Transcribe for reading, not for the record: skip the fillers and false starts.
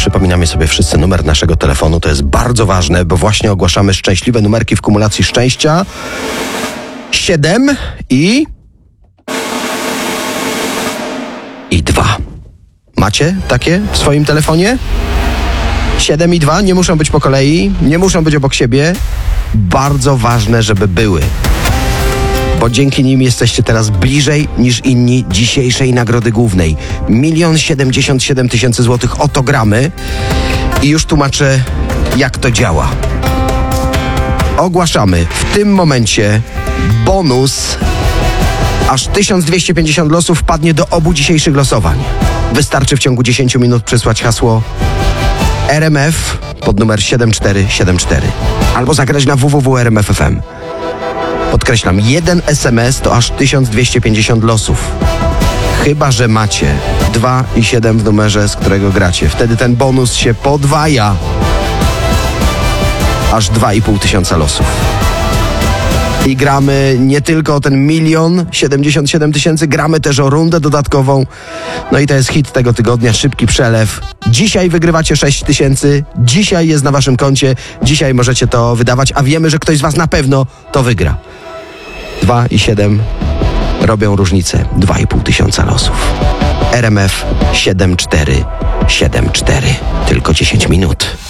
Przypominamy sobie wszyscy numer naszego telefonu. To jest bardzo ważne, bo właśnie ogłaszamy szczęśliwe numerki w kumulacji szczęścia. 7 i 2. Macie takie w swoim telefonie? 7 i 2 nie muszą być po kolei, nie muszą być obok siebie. Bardzo ważne, żeby były. Bo dzięki nim jesteście teraz bliżej niż inni dzisiejszej nagrody głównej. 1 077 000 złotych. Oto gramy i już tłumaczę, jak to działa. Ogłaszamy w tym momencie bonus. Aż 1250 losów wpadnie do obu dzisiejszych losowań. Wystarczy w ciągu 10 minut przysłać hasło RMF pod numer 7474 albo zagrać na www.rmf.fm. Podkreślam, jeden SMS to aż 1250 losów. Chyba że macie 2 i 7 w numerze, z którego gracie. Wtedy ten bonus się podwaja. Aż 2500 losów. I gramy nie tylko o ten 1 077 000, gramy też o rundę dodatkową. No i to jest hit tego tygodnia, szybki przelew. Dzisiaj wygrywacie 6000, dzisiaj jest na waszym koncie, dzisiaj możecie to wydawać, a wiemy, że ktoś z was na pewno to wygra. 2 i 7 robią różnicę, 2500 losów. RMF 7474, tylko 10 minut.